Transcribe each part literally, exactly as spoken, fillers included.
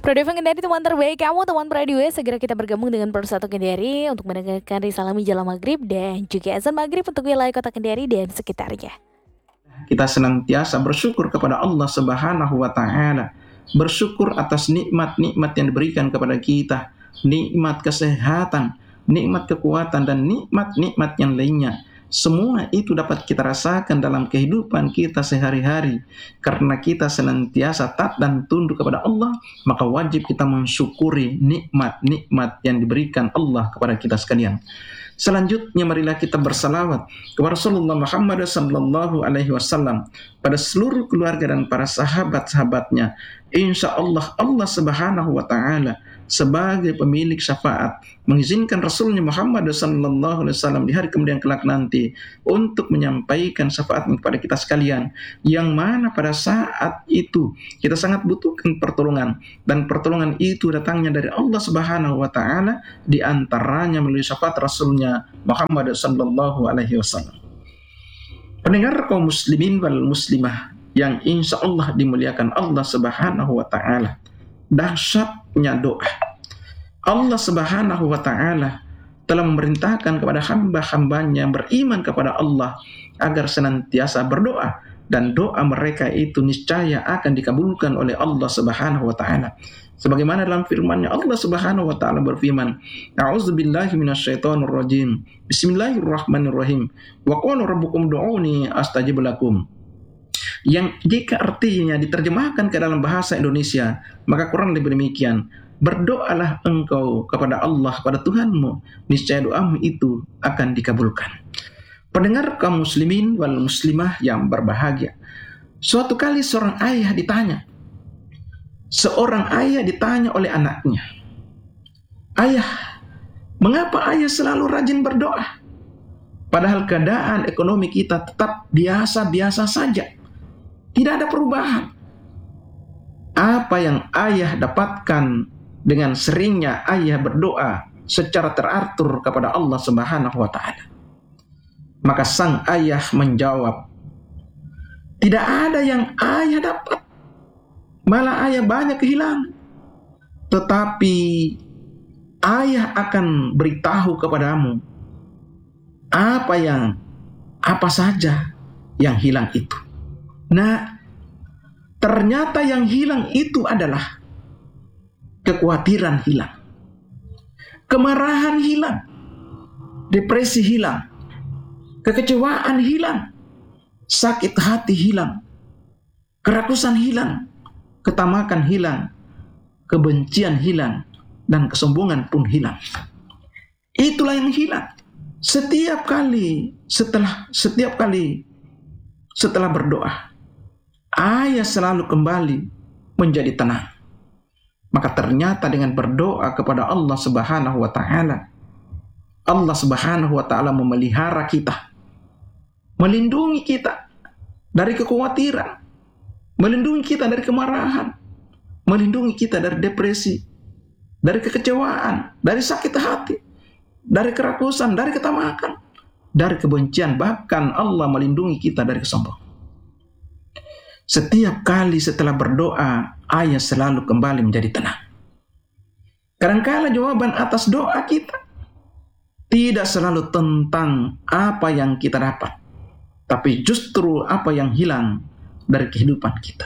Prodeva Kendari, teman terbaik kamu, teman radio. Segera kita bergabung dengan Persatu Kendari untuk mendengarkan risalah menjelang maghrib dan juga azan maghrib untuk wilayah kota Kendari dan sekitarnya. Kita senantiasa bersyukur kepada Allah Subhanahu wa Ta'ala, bersyukur atas nikmat-nikmat yang diberikan kepada kita, nikmat kesehatan, nikmat kekuatan, dan nikmat-nikmat yang lainnya. Semua itu dapat kita rasakan dalam kehidupan kita sehari-hari. Karena kita senantiasa taat dan tunduk kepada Allah, maka wajib kita mensyukuri nikmat-nikmat yang diberikan Allah kepada kita sekalian. Selanjutnya marilah kita bersalawat kepada Rasulullah Muhammad sallallahu alaihi wasallam, pada seluruh keluarga dan para sahabat-sahabatnya. Insya Allah Allah Subhanahu wa Ta'ala sebagai pemilik syafaat mengizinkan Rasulnya Muhammad sallallahu alaihi wasallam di hari kemudian kelak nanti untuk menyampaikan syafaat kepada kita sekalian, yang mana pada saat itu kita sangat butuhkan pertolongan, dan pertolongan itu datangnya dari Allah Subhanahu wa Ta'ala, di antaranya melalui syafaat Rasulnya Muhammad sallallahu alaihi wasallam. Pendengar kaum muslimin wal muslimah yang insya Allah dimuliakan Allah Subhanahu wa Ta'ala, dahsyatnya doa. Allah Subhanahu wa Ta'ala telah memerintahkan kepada hamba-hambanya yang beriman kepada Allah agar senantiasa berdoa, dan doa mereka itu niscaya akan dikabulkan oleh Allah Subhanahu wa Ta'ala. Sebagaimana dalam firman-Nya Allah Subhanahu wa Ta'ala berfirman, A'udzubillahi minasyaitonir rajim. Bismillahirrahmanirrahim. Wa qala rabbukum ud'uni astajib lakum. Yang jika artinya diterjemahkan ke dalam bahasa Indonesia, maka kurang lebih demikian: berdoalah engkau kepada Allah, pada Tuhanmu, niscaya doamu itu akan dikabulkan. Pendengar kaum muslimin wal muslimah yang berbahagia, suatu kali seorang ayah ditanya, seorang ayah ditanya oleh anaknya, "Ayah, mengapa ayah selalu rajin berdoa? Padahal keadaan ekonomi kita tetap biasa-biasa saja. Tidak ada perubahan. Apa yang ayah dapatkan dengan seringnya ayah berdoa secara teratur kepada Allah Subhanahu wa Ta'ala?" Maka sang ayah menjawab, "Tidak ada yang ayah dapat. Malah ayah banyak kehilangan. Tetapi ayah akan beritahu kepadamu apa yang apa saja yang hilang itu." Nah, ternyata yang hilang itu adalah kekhawatiran hilang, kemarahan hilang, depresi hilang, kekecewaan hilang, sakit hati hilang, kerakusan hilang, ketamakan hilang, kebencian hilang, dan kesombongan pun hilang. Itulah yang hilang. Setiap kali setelah setiap kali setelah berdoa, ayah selalu kembali menjadi tenang. Maka ternyata dengan berdoa kepada Allah Subhanahu wa Ta'ala, Allah Subhanahu wa Ta'ala memelihara kita, melindungi kita dari kekhawatiran, melindungi kita dari kemarahan, melindungi kita dari depresi, dari kekecewaan, dari sakit hati, dari kerakusan, dari ketamakan, dari kebencian. Bahkan Allah melindungi kita dari kesombongan. Setiap kali setelah berdoa, ayah selalu kembali menjadi tenang. Kadangkala jawaban atas doa kita tidak selalu tentang apa yang kita dapat, tapi justru apa yang hilang dari kehidupan kita.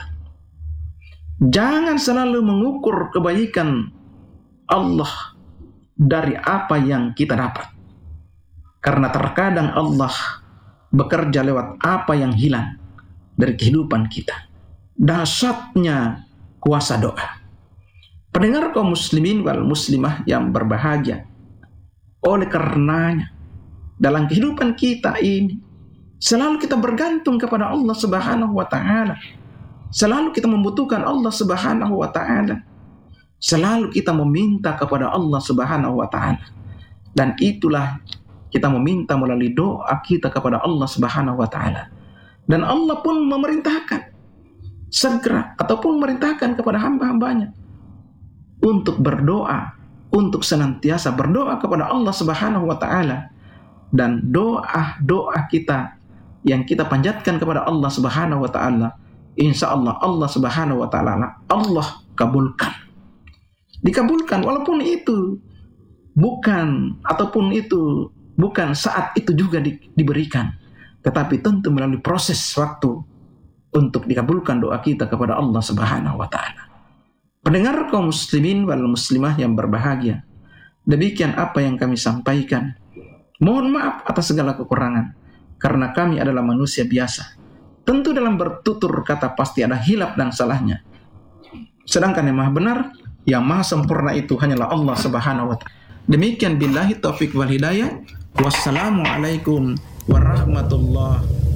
Jangan selalu mengukur kebaikan Allah dari apa yang kita dapat, karena terkadang Allah bekerja lewat apa yang hilang dari kehidupan kita. Dahsyatnya kuasa doa. Pendengar kaum muslimin wal muslimah yang berbahagia, oleh karenanya dalam kehidupan kita ini selalu kita bergantung kepada Allah Subhanahu wa Ta'ala. Selalu kita membutuhkan Allah Subhanahu wa Ta'ala. Selalu kita meminta kepada Allah Subhanahu wa Ta'ala. Dan itulah kita meminta melalui doa kita kepada Allah Subhanahu wa Ta'ala. Dan Allah pun memerintahkan segera ataupun memerintahkan kepada hamba-hambanya untuk berdoa, untuk senantiasa berdoa kepada Allah Subhanahu wa Ta'ala. Dan doa-doa kita yang kita panjatkan kepada Allah Subhanahu wa Ta'ala, insya Allah Allah Subhanahu wa Ta'ala Allah kabulkan. dikabulkan, walaupun itu bukan ataupun itu bukan saat itu juga di, diberikan, tetapi tentu melalui proses waktu untuk dikabulkan doa kita kepada Allah Subhanahu wa taala. Pendengar kaum muslimin wal muslimah yang berbahagia, demikian apa yang kami sampaikan. Mohon maaf atas segala kekurangan, karena kami adalah manusia biasa. Tentu dalam bertutur kata pasti ada hilaf dan salahnya. Sedangkan yang maha benar, yang maha sempurna itu hanyalah Allah Subhanahu wa taala. Demikian billahi taufik wal hidayah. Wassalamualaikum warahmatullahi